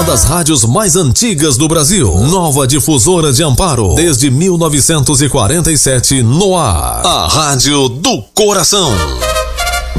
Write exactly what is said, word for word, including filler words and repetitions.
das rádios mais antigas do Brasil. Nova Difusora de Amparo, desde mil novecentos e quarenta e sete, no ar. A Rádio do Coração.